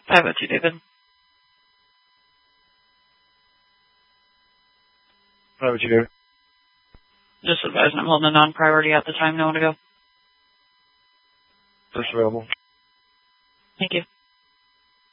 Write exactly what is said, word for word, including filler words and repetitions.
five oh two, David. five oh two, David. Just advising I'm holding a non-priority at the time. No one to go. First available. Thank you.